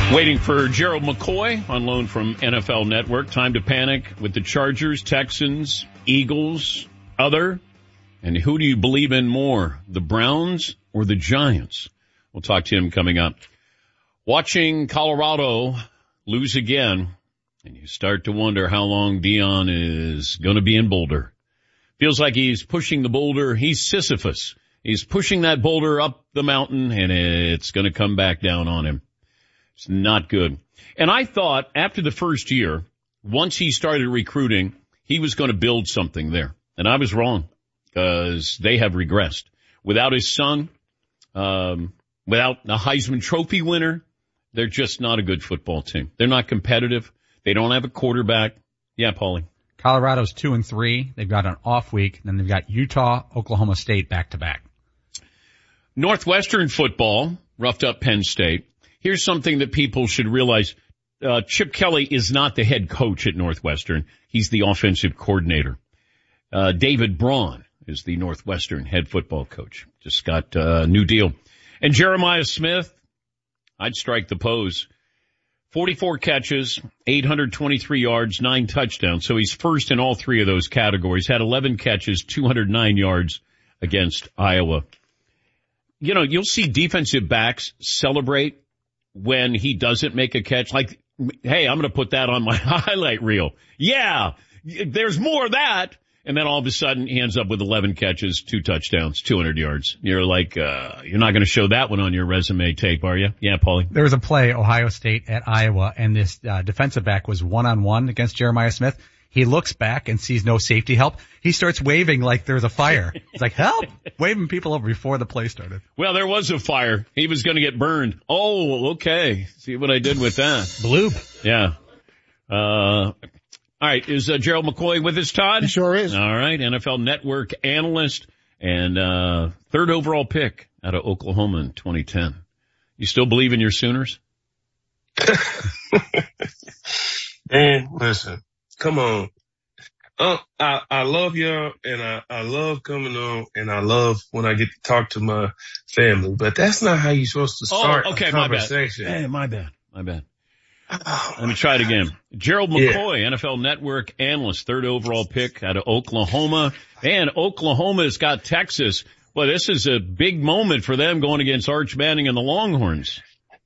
Waiting for Gerald McCoy on loan from NFL Network. Time to panic with the Chargers, Texans, Eagles, other. And who do you believe in more, the Browns or the Giants? We'll talk to him coming up. Watching Colorado lose again, and you start to wonder how long Dion is going to be in Boulder. Feels like he's pushing the boulder. He's Sisyphus. He's pushing that boulder up the mountain, and it's going to come back down on him. It's not good. And I thought after the first year, once he started recruiting, he was going to build something there. And I was wrong, because they have regressed. Without his son, without a Heisman Trophy winner, they're just not a good football team. They're not competitive. They don't have a quarterback. Yeah, Paulie. Colorado's 2-3. They've got an off week. Then they've got Utah, Oklahoma State back-to-back. Northwestern football roughed up Penn State. Here's something that people should realize. Chip Kelly is not the head coach at Northwestern. He's the offensive coordinator. David Braun is the Northwestern head football coach. Just got a new deal. And Jeremiah Smith, I'd strike the pose. 44 catches, 823 yards, 9 touchdowns. So he's first in all three of those categories. Had 11 catches, 209 yards against Iowa. You know, you'll see defensive backs celebrate when he doesn't make a catch. Like, hey, I'm going to put that on my highlight reel. Yeah, there's more of that. And then all of a sudden he ends up with 11 catches, 2 touchdowns, 200 yards. You're like, you're not going to show that one on your resume tape, are you? Yeah, Paulie. There was a play, Ohio State at Iowa, and this defensive back was one-on-one against Jeremiah Smith. He looks back and sees no safety help. He starts waving like there's a fire. He's like, help! Waving people over before the play started. Well, there was a fire. He was going to get burned. Oh, okay. See what I did with that. Bloop. Yeah. All right. Is Gerald McCoy with us, Todd? He sure is. All right. NFL Network analyst and third overall pick out of Oklahoma in 2010. You still believe in your Sooners? Man, listen. Come on. I love y'all and I love coming on and I love when I get to talk to my family, but that's not how you're supposed to start a conversation. Hey, my bad. Let me try it again. Gerald McCoy, NFL Network analyst, third overall pick out of Oklahoma. And Oklahoma's got Texas. Well, this is a big moment for them going against Arch Manning and the Longhorns.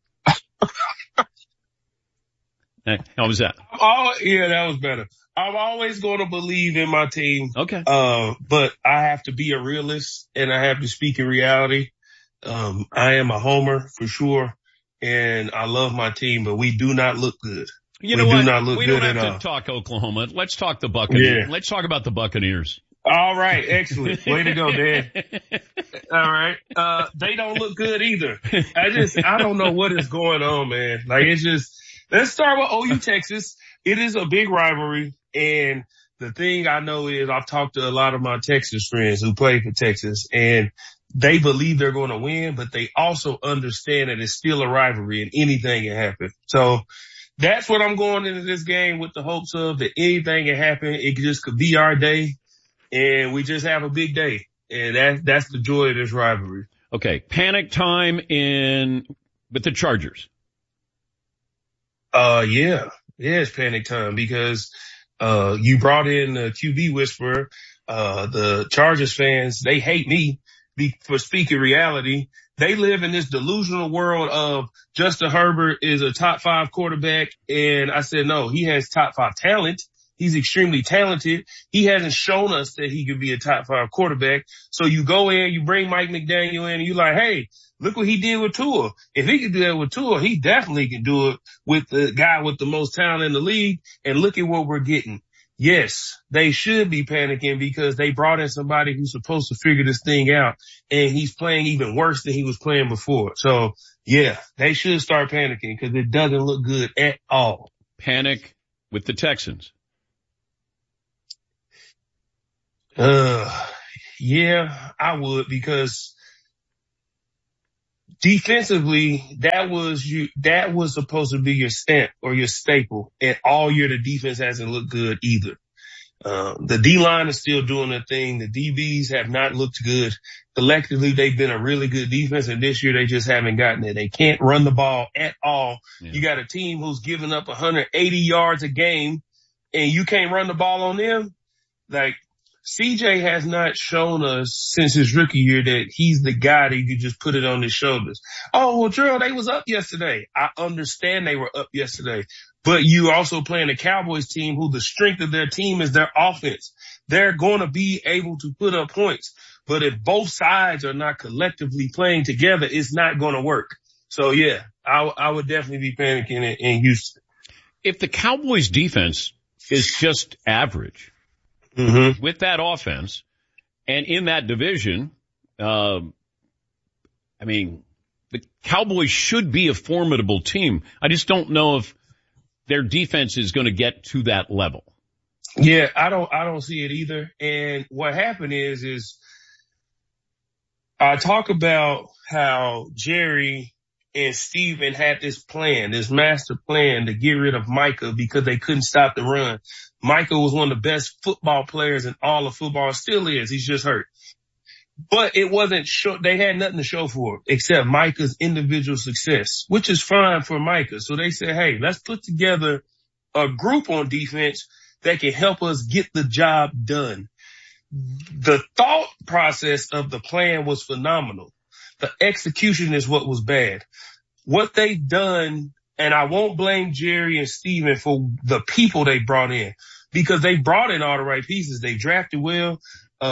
How was that? Oh, yeah, that was better. I'm always going to believe in my team. Okay. But I have to be a realist and I have to speak in reality. I am a homer for sure. And I love my team, but we do not look good. You know what? We don't have to talk Oklahoma. Let's talk the Buccaneers. Yeah. Let's talk about the Buccaneers. All right. Excellent. Way to go, Dan. All right. They don't look good either. I don't know what is going on, man. Like let's start with OU Texas. It is a big rivalry. And the thing I know is I've talked to a lot of my Texas friends who play for Texas and they believe they're going to win, but they also understand that it's still a rivalry and anything can happen. So that's what I'm going into this game with the hopes of that anything can happen. It just could be our day and we just have a big day. And that's the joy of this rivalry. Okay. Panic time with the Chargers. Yeah, it's panic time because you brought in the QB whisperer. The Chargers fans, they hate me for speaking reality. They live in this delusional world of Justin Herbert is a top 5 quarterback. And I said, no, he has top 5 talent. He's extremely talented. He hasn't shown us that he could be a top 5 quarterback. So you go in, you bring Mike McDaniel in and you're like, hey, look what he did with Tua. If he can do that with Tua, he definitely can do it with the guy with the most talent in the league. And look at what we're getting. Yes, they should be panicking because they brought in somebody who's supposed to figure this thing out. And he's playing even worse than he was playing before. So, yeah, they should start panicking because it doesn't look good at all. Panic with the Texans. Yeah, I would because defensively, that was supposed to be your stamp or your staple. And all year the defense hasn't looked good either. The D-line is still doing their thing. The DBs have not looked good. Collectively, they've been a really good defense, and this year they just haven't gotten it. They can't run the ball at all. Yeah. You got a team who's giving up 180 yards a game, and you can't run the ball on them. Like, CJ has not shown us since his rookie year that he's the guy that you could just put it on his shoulders. Oh, well, Gerald, they was up yesterday. I understand they were up yesterday, but you also playing a Cowboys team who the strength of their team is their offense. They're going to be able to put up points, but if both sides are not collectively playing together, it's not going to work. So yeah, I would definitely be panicking in Houston. If the Cowboys defense is just average, with that offense and in that division, I mean, the Cowboys should be a formidable team. I just don't know if their defense is going to get to that level. Yeah, I don't see it either. And what happened is I talk about how Jerry and Steven had this plan, this master plan to get rid of Micah because they couldn't stop the run. Micah was one of the best football players in all of football. Still is. He's just hurt. But it wasn't they had nothing to show for it except Micah's individual success, which is fine for Micah. So they said, hey, let's put together a group on defense that can help us get the job done. The thought process of the plan was phenomenal. The execution is what was bad. What they've done, and I won't blame Jerry and Steven for the people they brought in because they brought in all the right pieces. They drafted well,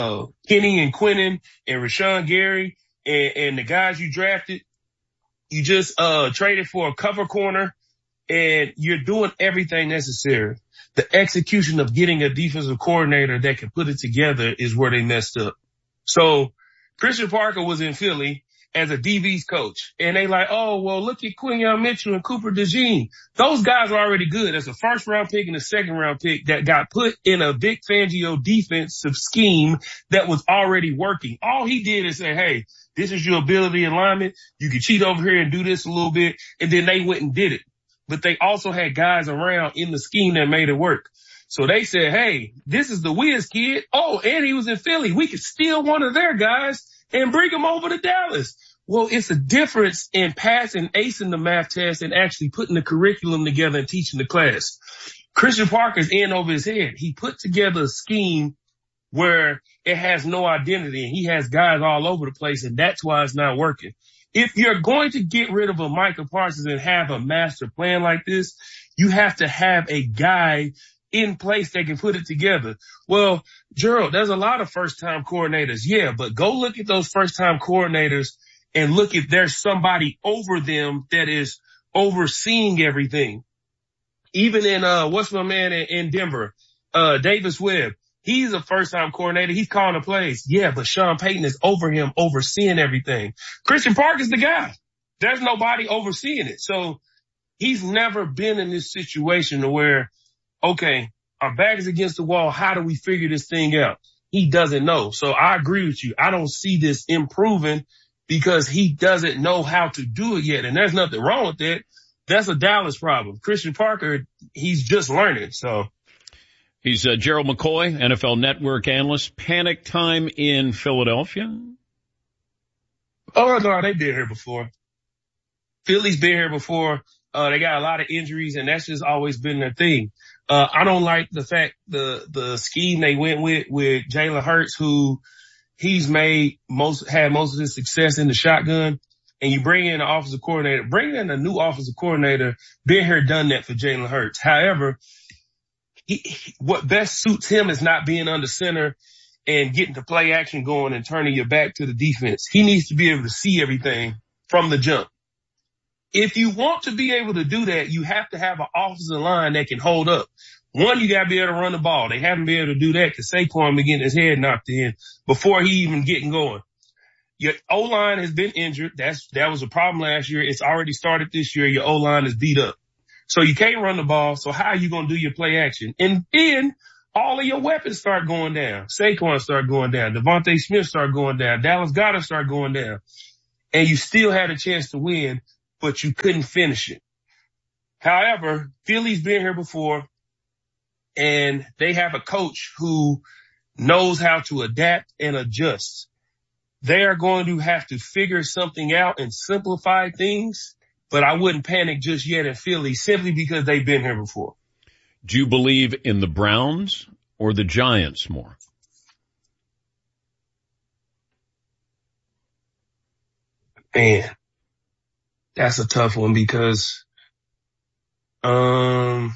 Kenny and Quinnen and Rashawn Gary and the guys you drafted. You just, traded for a cover corner and you're doing everything necessary. The execution of getting a defensive coordinator that can put it together is where they messed up. So Christian Parker was in Philly as a DB's coach. And they like, oh, well, look at Quinyon Mitchell and Cooper DeJean. Those guys are already good. That's a first round pick and a second round pick that got put in a Vic Fangio defensive scheme that was already working. All he did is say, hey, this is your ability alignment. You can cheat over here and do this a little bit. And then they went and did it. But they also had guys around in the scheme that made it work. So they said, hey, this is the Wiz kid. Oh, and he was in Philly. We could steal one of their guys and bring him over to Dallas. Well, it's a difference in passing, acing the math test and actually putting the curriculum together and teaching the class. Christian Parker's in over his head. He put together a scheme where it has no identity and he has guys all over the place, and that's why it's not working. If you're going to get rid of a Micah Parsons and have a master plan like this, you have to have a guy in place that can put it together. Well, Gerald, there's a lot of first-time coordinators. Yeah, but go look at those first-time coordinators and look if there's somebody over them that is overseeing everything. Even in, what's my man in Denver? Davis Webb. He's a first-time coordinator. He's calling the plays. Yeah, but Sean Payton is over him, overseeing everything. Christian Parker's the guy. There's nobody overseeing it. So he's never been in this situation where, okay, our back is against the wall. How do we figure this thing out? He doesn't know. So I agree with you. I don't see this improving because he doesn't know how to do it yet. And there's nothing wrong with that. That's a Dallas problem. Christian Parker, he's just learning. So. He's Gerald McCoy, NFL Network analyst. Panic time in Philadelphia? Oh, no, they've been here before. Philly's been here before. They got a lot of injuries, and that's just always been their thing. I don't like the fact the scheme they went with Jalen Hurts, who he's had most of his success in the shotgun. And you bring in an offensive coordinator, bring in a new offensive coordinator, been here, done that for Jalen Hurts. However, what best suits him is not being under center and getting the play action going and turning your back to the defense. He needs to be able to see everything from the jump. If you want to be able to do that, you have to have an offensive line that can hold up. One, you got to be able to run the ball. They haven't been able to do that because Saquon been getting his head knocked in before he even getting going. Your O-line has been injured. That was a problem last year. It's already started this year. Your O-line is beat up. So you can't run the ball. So how are you going to do your play action? And then all of your weapons start going down. Saquon start going down. Devontae Smith start going down. Dallas Goedert start going down. And you still had a chance to win, but you couldn't finish it. However, Philly's been here before. and they have a coach who knows how to adapt and adjust. They are going to have to figure something out and simplify things, but I wouldn't panic just yet in Philly simply because they've been here before. Do you believe in the Browns or the Giants more? Man, that's a tough one because, I'm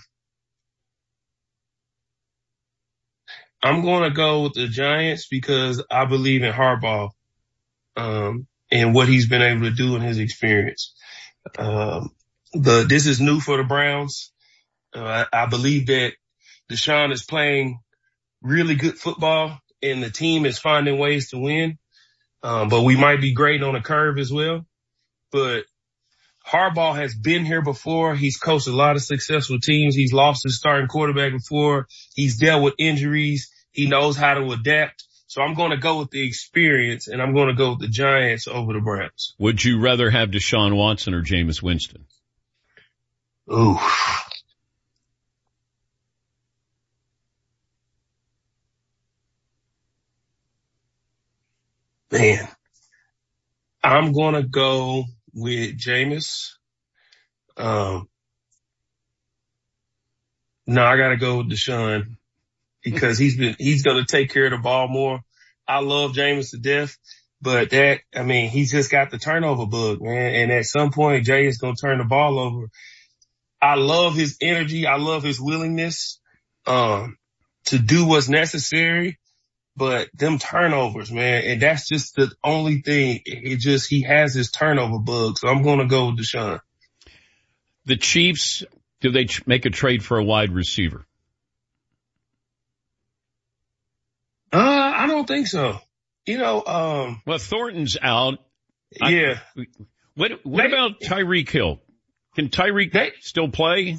going to go with the Giants because I believe in Harbaugh, and what he's been able to do in his experience. This is new for the Browns. I believe that Deshaun is playing really good football and the team is finding ways to win. But we might be great on a curve as well. But Harbaugh has been here before. He's coached a lot of successful teams. He's lost his starting quarterback before. He's dealt with injuries. He knows how to adapt. So I'm going to go with the experience, and I'm going to go with the Giants over the Browns. Would you rather have Deshaun Watson or Jameis Winston? Ooh. Man, I'm going to go with Jameis. No, I got to go with Deshaun because he's going to take care of the ball more. I love Jameis to death, but he's just got the turnover bug, man. And at some point, Jay is going to turn the ball over. I love his energy. I love his willingness, to do what's necessary. But them turnovers, man, and that's just the only thing. He has his turnover bug. So I'm going to go with Deshaun. The Chiefs, do they make a trade for a wide receiver? I don't think so. Well, Thornton's out. Yeah. What about Tyreek Hill? Can Tyreek still play?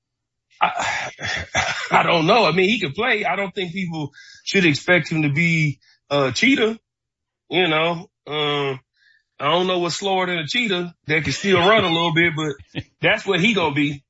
I don't know. I mean, he can play. I don't think people should expect him to be a cheetah. I don't know what's slower than a cheetah that can still run a little bit, but that's what he gonna be.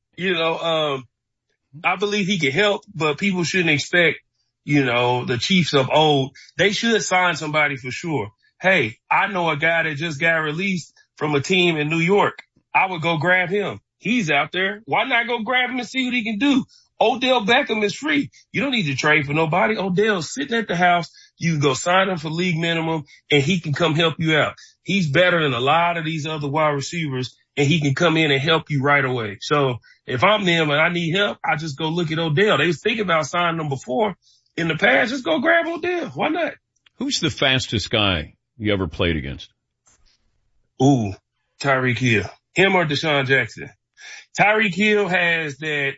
I believe he can help, but people shouldn't expect, the Chiefs of old. They should sign somebody for sure. Hey, I know a guy that just got released from a team in New York. I would go grab him. He's out there. Why not go grab him and see what he can do? Odell Beckham is free. You don't need to trade for nobody. Odell's sitting at the house. You can go sign him for league minimum and he can come help you out. He's better than a lot of these other wide receivers and he can come in and help you right away. So if I'm them and I need help, I just go look at Odell. They was thinking about signing him before in the past. Just go grab Odell. Why not? Who's the fastest guy you ever played against? Ooh, Tyreek Hill. Him or Deshaun Jackson. Tyreek Hill has that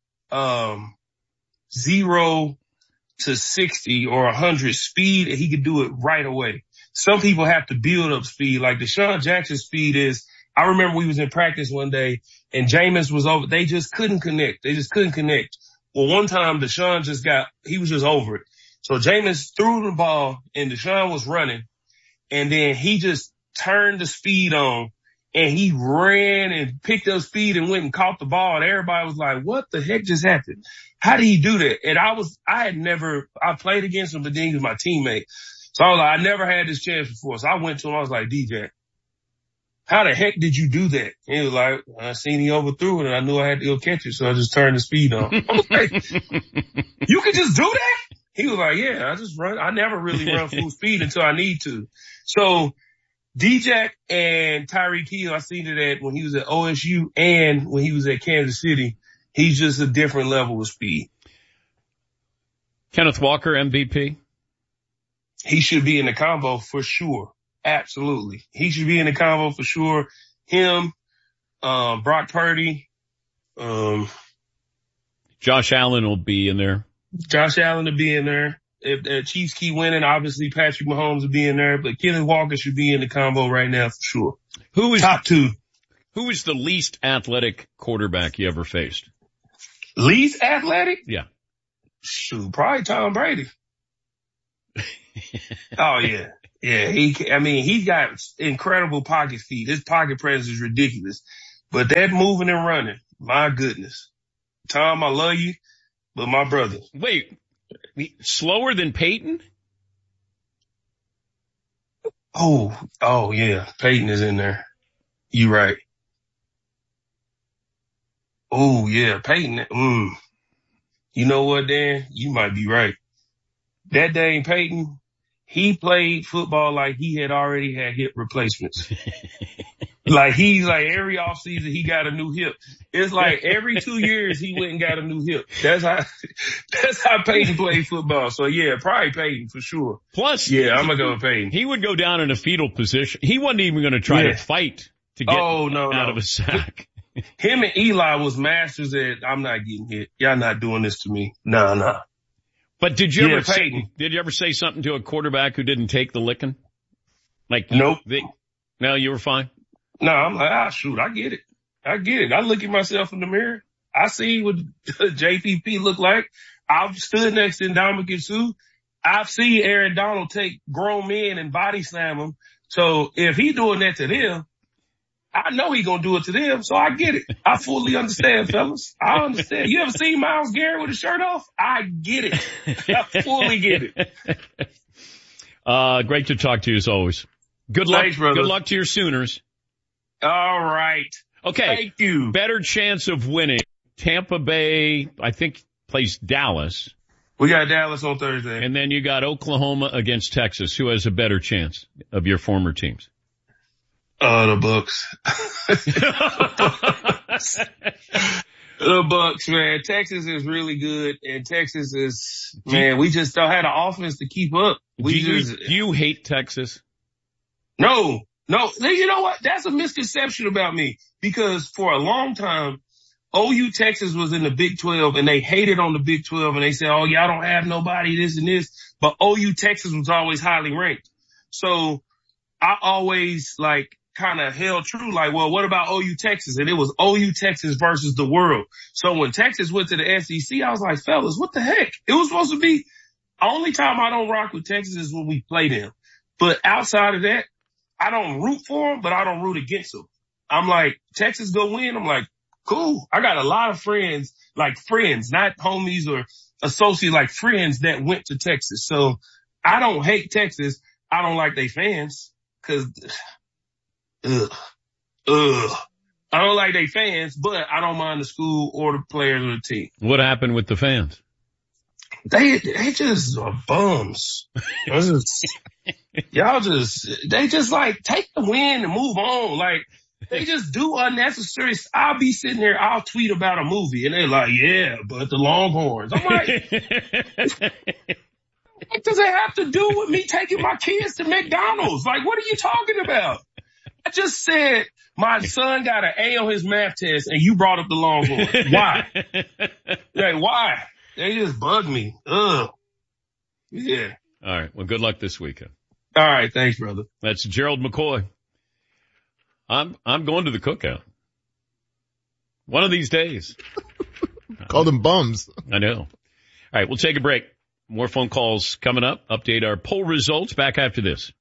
0 to 60 or 100 speed, and he can do it right away. Some people have to build up speed. Like Deshaun Jackson's speed is, I remember we was in practice one day, and Jameis was over. They just couldn't connect. Well, one time Deshaun he was just over it. So Jameis threw the ball, and Deshaun was running, and then he just turned the speed on. And he ran and picked up speed and went and caught the ball. And everybody was like, what the heck just happened? How did he do that? And I played against him, but then he was my teammate. So I was like, I never had this chance before. So I went to him. I was like, DJ, how the heck did you do that? And he was like, I seen he overthrew it and I knew I had to go catch it. So I just turned the speed on. I was like, you can just do that? He was like, yeah, I just run. I never really run full speed until I need to. So D-Jack and Tyreek Hill, I seen it at when he was at OSU and when he was at Kansas City. He's just a different level of speed. Kenneth Walker, MVP? He should be in the combo for sure. Absolutely. He should be in the combo for sure. Him, Brock Purdy, Josh Allen will be in there. Josh Allen will be in there. If the Chiefs keep winning, obviously Patrick Mahomes will be in there, but Kenneth Walker should be in the combo right now for sure. Top two? Who is the least athletic quarterback you ever faced? Least athletic? Yeah. Shoot, probably Tom Brady. Oh yeah. Yeah. He's got incredible pocket feet. His pocket presence is ridiculous, but that moving and running, my goodness. Tom, I love you. but my brother. Wait, slower than Peyton? Oh yeah. Peyton is in there. You right. Oh yeah. Peyton. You know what, Dan? You might be right. That dang Peyton, he played football like he had already had hip replacements. Like every offseason he got a new hip. It's like every 2 years he went and got a new hip. That's how Peyton played football. So yeah, probably Peyton for sure. Plus, yeah, I'm gonna go with Peyton. He would go down in a fetal position. He wasn't even going to try to fight to get out of a sack. Him and Eli was masters at, I'm not getting hit. Y'all not doing this to me. Nah. But did you ever say something to a quarterback who didn't take the licking? Like, nope. No, you were fine? No, I'm like, shoot, I get it. I look at myself in the mirror. I see what JPP look like. I've stood next to Ndamukong Suh. I've seen Aaron Donald take grown men and body slam them. So if he doing that to them, I know he gonna do it to them. So I get it. I fully understand, fellas. I understand. You ever seen Myles Garrett with his shirt off? I get it. I fully get it. Great to talk to you as always. Good luck. Thanks, brother. Good luck to your Sooners. All right. Okay. Thank you. Better chance of winning. Tampa Bay, I think, plays Dallas. We got Dallas on Thursday. And then you got Oklahoma against Texas. Who has a better chance of your former teams? The Bucks. The Bucks, man. Texas is really good, and Texas is, man, we just don't have the offense to keep up. Do you hate Texas? No. You know what? That's a misconception about me, because for a long time, OU Texas was in the Big 12 and they hated on the Big 12 and they said, oh, y'all don't have nobody, this and this. But OU Texas was always highly ranked. So I always kind of held true, well, what about OU Texas? And it was OU Texas versus the world. So when Texas went to the SEC, I was like, fellas, what the heck? It was supposed to be, only time I don't rock with Texas is when we play them. But outside of that, I don't root for them, but I don't root against them. I'm like, Texas go win. I'm like, cool. I got a lot of friends, not homies or associates, friends that went to Texas. So I don't hate Texas. I don't like their fans because, I don't like their fans, but I don't mind the school or the players or the team. What happened with the fans? They just are bums. They just take the win and move on. They just do unnecessary. I'll be sitting there, I'll tweet about a movie and they're like, yeah, but the Longhorns. I'm like, what does it have to do with me taking my kids to McDonald's? What are you talking about? I just said my son got an A on his math test and you brought up the Longhorns. Why? Why? They just bug me. Ugh. Yeah. All right. Well, good luck this weekend. All right. Thanks, brother. That's Gerald McCoy. I'm going to the cookout. One of these days. Call them bums. I know. All right. We'll take a break. More phone calls coming up. Update our poll results back after this.